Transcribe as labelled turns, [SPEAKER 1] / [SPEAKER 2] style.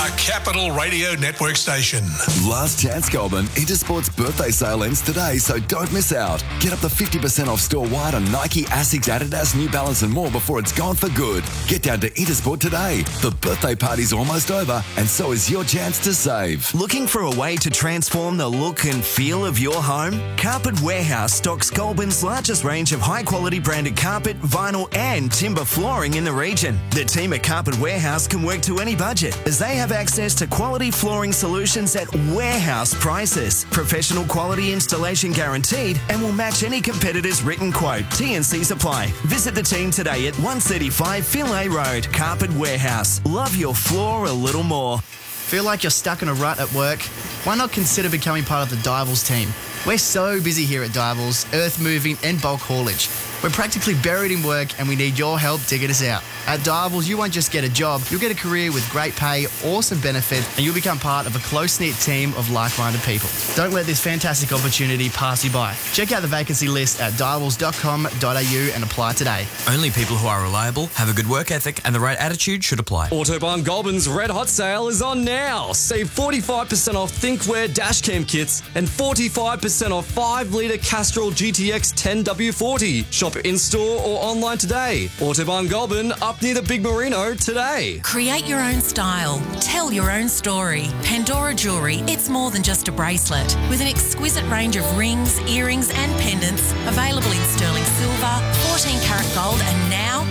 [SPEAKER 1] a Capital Radio Network station.
[SPEAKER 2] Last chance, Goulburn. Intersport's birthday sale ends today, so don't miss out. Get up to 50% off store-wide on Nike, Asics, Adidas, New Balance and more before it's gone for good. Get down to Intersport today. The birthday party's almost over, and so is your chance to save.
[SPEAKER 3] Looking for a way to transform the look and feel of your home? Carpet Warehouse stocks Goulburn's largest range of high-quality branded carpet, vinyl and timber flooring in the region. The team at Carpet Warehouse can work to any budget, as they have access to quality flooring solutions at warehouse prices. Professional quality installation guaranteed and will match any competitor's written quote. T&Cs apply. Visit the team today at 135 Fillet Road. Carpet Warehouse. Love your floor a little more.
[SPEAKER 4] Feel like you're stuck in a rut at work? Why not consider becoming part of the Divals team? We're so busy here at Divals, earth moving and bulk haulage. We're practically buried in work and we need your help digging us out. At Divals, you won't just get a job, you'll get a career with great pay, awesome benefits, and you'll become part of a close-knit team of like-minded people. Don't let this fantastic opportunity pass you by. Check out the vacancy list at divals.com.au and apply today.
[SPEAKER 5] Only people who are reliable, have a good work ethic, and the right attitude should apply.
[SPEAKER 6] Autobarn Goulburn's Red Hot Sale is on now. Save 45% off ThinkWare dashcam kits and 45% off 5-litre Castrol GTX 10W40. Shop in-store or online today. Autobarn Goulburn, up near the Big Merino today.
[SPEAKER 7] Create your own style. Tell your own story. Pandora Jewellery, it's more than just a bracelet. With an exquisite range of rings, earrings and pendants available in sterling silver, 14 karat gold and now